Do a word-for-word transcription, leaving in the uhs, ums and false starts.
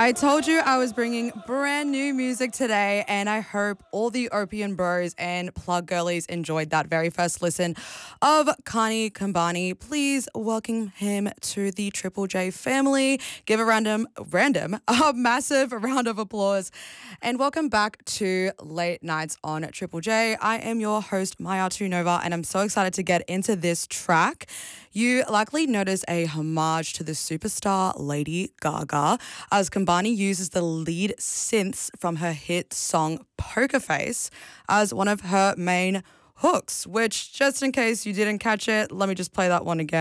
I told you I was bringing brand new music today, and I hope all the Opium Bros and Plug Girlies enjoyed that very first listen of Kani Kambani. Please welcome him to the Triple J family. Give a random, random, a massive round of applause. And welcome back to Late Nights on Triple J. I am your host, Mayatu Nova, and I'm so excited to get into this track. You likely notice a homage to the superstar Lady Gaga, as Kambani uses the lead synths from her hit song Poker Face as one of her main hooks, which, just in case you didn't catch it, let me just play that one again.